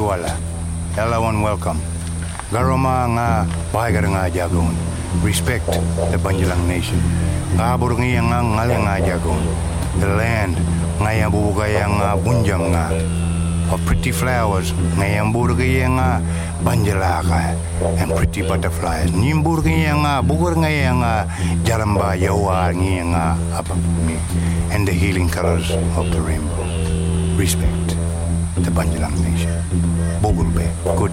wala. Everyone welcome. Garoma nga bahagar nga jagon. Respect the Banjalang nation. Kabur nga ngalang nga jagon. The land nga yang bubugay nga bunjam nga. Of pretty flowers nga yang burgay nga banjalaka and pretty butterflies. Nimburgay nga bugur nga yang jaramba yawa nga and the healing colors of the rainbow. Respect the Banjalang nation. Bogulbe. Good.